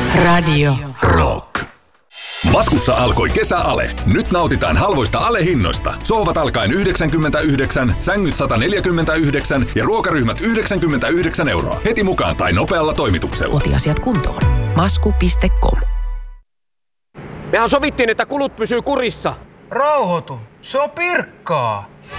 Radio Rock. Maskussa alkoi kesäale. Nyt nautitaan halvoista alehinnoista. Sohvat alkaen 99, sängyt 149 ja ruokaryhmät 99 €. Heti mukaan tai nopealla toimituksella. Kotiasiat kuntoon. Masku.com. Mehän sovittiin, että kulut pysyy kurissa. Rauhoitu, se on Pirkkaa.